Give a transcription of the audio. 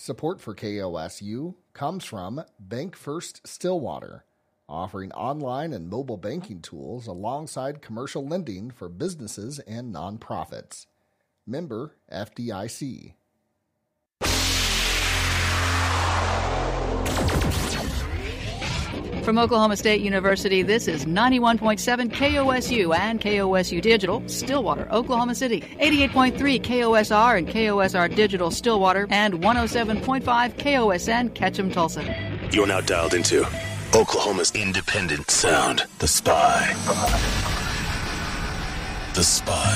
Support for KOSU comes from Bank First Stillwater, offering online and mobile banking tools alongside commercial lending for businesses and nonprofits. Member FDIC. From Oklahoma State University, this is 91.7 KOSU and KOSU Digital, Stillwater, Oklahoma City, 88.3 KOSR and KOSR Digital, Stillwater, and 107.5 KOSN, Ketchum, Tulsa. You're now dialed into Oklahoma's independent sound, The Spy. The Spy.